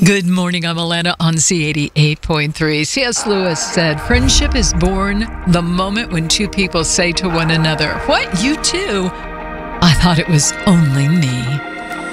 Good morning, I'm Alana on C88.3. C.S. Lewis said, "Friendship is born the moment when two people say to one another, 'What, you too?' I thought it was only me."